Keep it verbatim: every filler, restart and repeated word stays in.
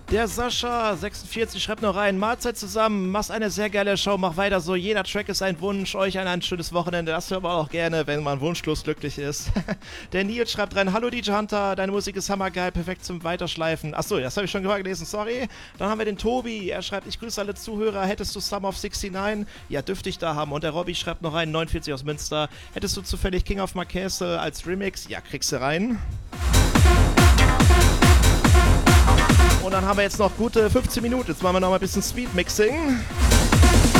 Der Sascha sechsundvierzig schreibt noch rein, Mahlzeit zusammen, machst eine sehr geile Show, mach weiter so, jeder Track ist ein Wunsch, euch ein, ein schönes Wochenende, das hört man auch gerne, wenn man wunschlos glücklich ist. Der Nils schreibt rein, hallo D J Hunter, deine Musik ist hammergeil, perfekt zum Weiterschleifen. Achso, das habe ich schon gelesen, sorry. Dann haben wir den Tobi, er schreibt, ich grüße alle Zuhörer, hättest du Summer of sixty-nine? Ja, dürfte ich da haben. Und der Robby schreibt noch rein, neunundvierzig aus Münster, hättest du zufällig King of Marquese als Remix? Ja, kriegst du rein. Und dann haben wir jetzt noch gute fünfzehn Minuten. Jetzt machen wir noch mal ein bisschen Speed-Mixing.